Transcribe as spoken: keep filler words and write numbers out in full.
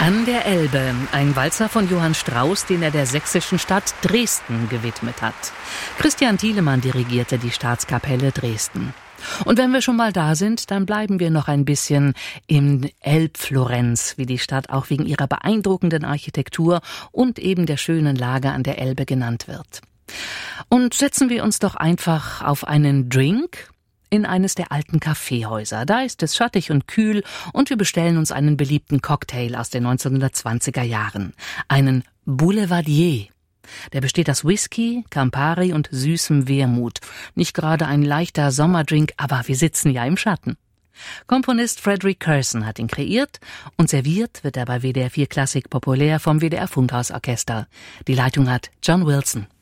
An der Elbe, ein Walzer von Johann Strauss, den er der sächsischen Stadt Dresden gewidmet hat. Christian Thielemann dirigierte die Staatskapelle Dresden. Und wenn wir schon mal da sind, dann bleiben wir noch ein bisschen in Elbflorenz, wie die Stadt auch wegen ihrer beeindruckenden Architektur und eben der schönen Lage an der Elbe genannt wird. Und setzen wir uns doch einfach auf einen Drink in eines der alten Kaffeehäuser. Da ist es schattig und kühl und wir bestellen uns einen beliebten Cocktail aus den neunzehnhundertzwanziger Jahren. Einen Boulevardier. Der besteht aus Whisky, Campari und süßem Wermut. Nicht gerade ein leichter Sommerdrink, aber wir sitzen ja im Schatten. Komponist Frederick Curson hat ihn kreiert und serviert wird er bei W D R vier Klassik populär vom W D R Funkhausorchester. Die Leitung hat John Wilson.